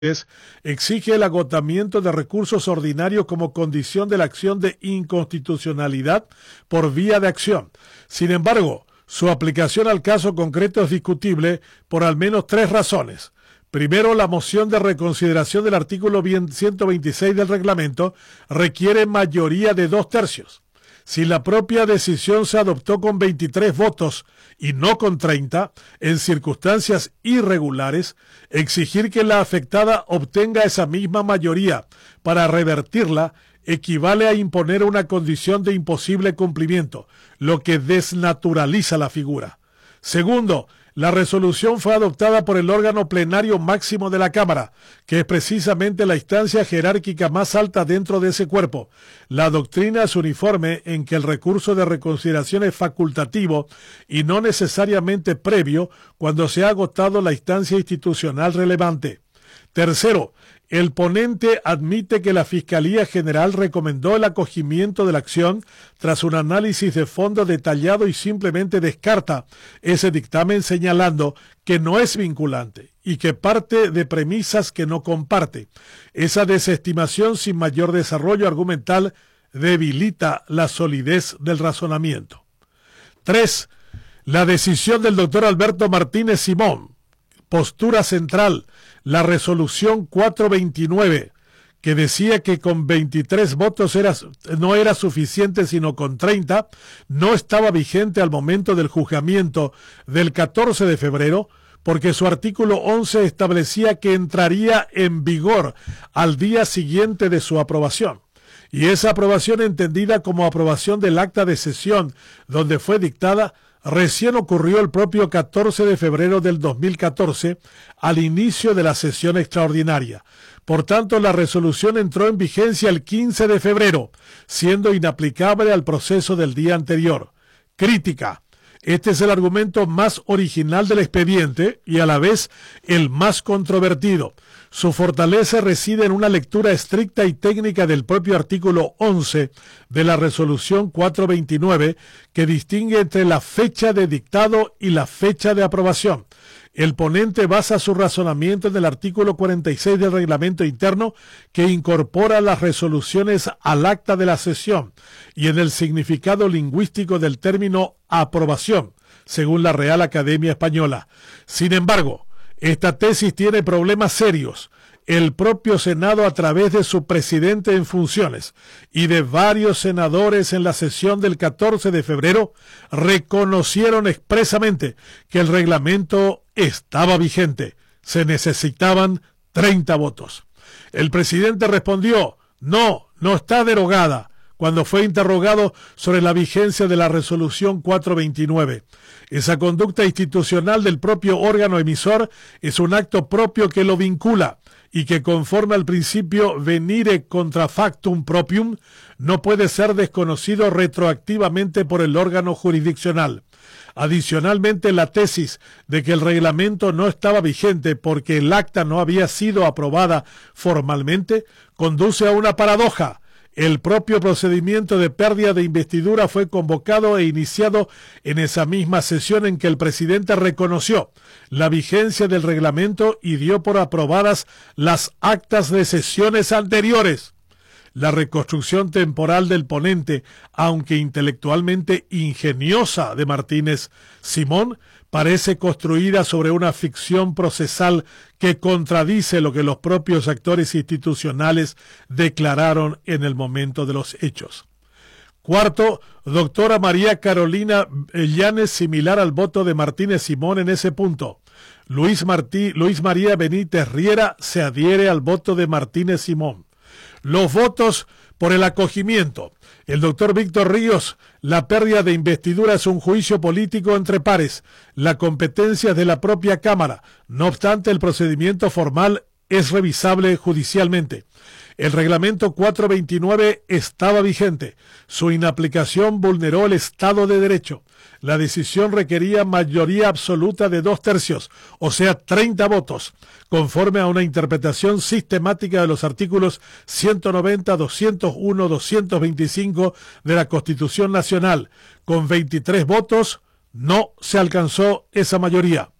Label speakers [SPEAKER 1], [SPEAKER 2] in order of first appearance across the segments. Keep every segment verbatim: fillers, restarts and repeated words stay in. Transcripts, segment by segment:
[SPEAKER 1] exige el agotamiento de recursos ordinarios como condición de la acción de inconstitucionalidad por vía de acción. Sin embargo, su aplicación al caso concreto es discutible por al menos tres razones. Primero, la moción de reconsideración del artículo ciento veintiséis del reglamento requiere mayoría de dos tercios. Si la propia decisión se adoptó con veintitrés votos y no con treinta, en circunstancias irregulares, exigir que la afectada obtenga esa misma mayoría para revertirla equivale a imponer una condición de imposible cumplimiento, lo que desnaturaliza la figura. Segundo, la resolución fue adoptada por el órgano plenario máximo de la Cámara, que es precisamente la instancia jerárquica más alta dentro de ese cuerpo. La doctrina es uniforme en que el recurso de reconsideración es facultativo y no necesariamente previo cuando se ha agotado la instancia institucional relevante. Tercero, el ponente admite que la Fiscalía General recomendó el acogimiento de la acción tras un análisis de fondo detallado y simplemente descarta ese dictamen señalando que no es vinculante y que parte de premisas que no comparte. Esa desestimación sin mayor desarrollo argumental debilita la solidez del razonamiento. Tres. La decisión del doctor Alberto Martínez Simón, postura central, la resolución cuatrocientos veintinueve, que decía que con veintitrés votos era, no era suficiente sino con treinta, no estaba vigente al momento del juzgamiento del catorce de febrero, porque su artículo once establecía que entraría en vigor al día siguiente de su aprobación. Y esa aprobación, entendida como aprobación del acta de sesión donde fue dictada, recién ocurrió el propio catorce de febrero del dos mil catorce, al inicio de la sesión extraordinaria. Por tanto, la resolución entró en vigencia el quince de febrero, siendo inaplicable al proceso del día anterior. Crítica. Este es el argumento más original del expediente y a la vez el más controvertido. Su fortaleza reside en una lectura estricta y técnica del propio artículo once de la resolución cuatrocientos veintinueve, que distingue entre la fecha de dictado y la fecha de aprobación. El ponente basa su razonamiento en el artículo cuarenta y seis del reglamento interno, que incorpora las resoluciones al acta de la sesión, y en el significado lingüístico del término aprobación, según la Real Academia Española. Sin embargo, esta tesis tiene problemas serios. El propio Senado, a través de su presidente en funciones y de varios senadores en la sesión del catorce de febrero, reconocieron expresamente que el reglamento estaba vigente. Se necesitaban treinta votos. El presidente respondió: no, no está derogada, cuando fue interrogado sobre la vigencia de la resolución cuatrocientos veintinueve. Esa conducta institucional del propio órgano emisor es un acto propio que lo vincula y que, conforme al principio venire contra factum propium, no puede ser desconocido retroactivamente por el órgano jurisdiccional. Adicionalmente, la tesis de que el reglamento no estaba vigente porque el acta no había sido aprobada formalmente conduce a una paradoja. El propio procedimiento de pérdida de investidura fue convocado e iniciado en esa misma sesión en que el presidente reconoció la vigencia del reglamento y dio por aprobadas las actas de sesiones anteriores. La reconstrucción temporal del ponente, aunque intelectualmente ingeniosa, de Martínez Simón, parece construida sobre una ficción procesal que contradice lo que los propios actores institucionales declararon en el momento de los hechos. Cuarto, doctora María Carolina Llanes, similar al voto de Martínez Simón en ese punto. Luis, Martí, Luis María Benítez Riera se adhiere al voto de Martínez Simón. Los votos por el acogimiento. El doctor Víctor Ríos: la pérdida de investidura es un juicio político entre pares. La competencia es de la propia Cámara. No obstante, el procedimiento formal es revisable judicialmente. El reglamento cuatrocientos veintinueve estaba vigente. Su inaplicación vulneró el Estado de Derecho. La decisión requería mayoría absoluta de dos tercios, o sea, treinta votos, conforme a una interpretación sistemática de los artículos ciento noventa, doscientos uno, doscientos veinticinco de la Constitución Nacional. Con veintitrés votos no se alcanzó esa mayoría.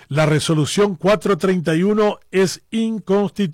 [SPEAKER 1] La resolución cuatrocientos treinta y uno es inconstitucional.